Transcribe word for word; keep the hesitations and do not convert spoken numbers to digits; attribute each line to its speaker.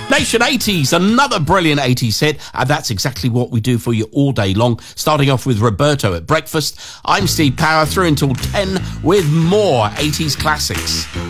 Speaker 1: Nation eighties, another brilliant eighties hit, and that's exactly what we do for you all day long. Starting off with Roberto at breakfast, I'm Steve Power, through until ten with more eighties classics.